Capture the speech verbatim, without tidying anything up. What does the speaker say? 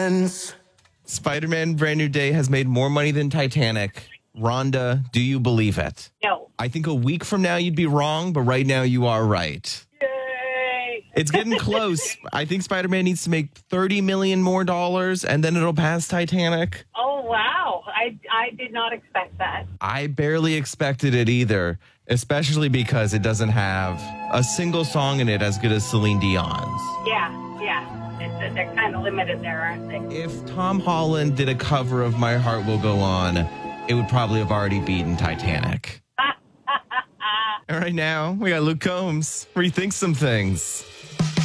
friends. Spider-Man Brand New Day has made more money than Titanic. Rhonda, do you believe it? No. I think a week from now you'd be wrong, but right now you are right. Yay. It's getting close. I think Spider-Man needs to make thirty million dollars more dollars, and then it'll pass Titanic. Oh, wow. I, I did not expect that. I barely expected it either, especially because it doesn't have a single song in it as good as Celine Dion's. Yeah, yeah. It's, they're kind of limited there, aren't they? If Tom Holland did a cover of My Heart Will Go On, it would probably have already beaten Titanic. And right now, we got Luke Combs. Rethink some things.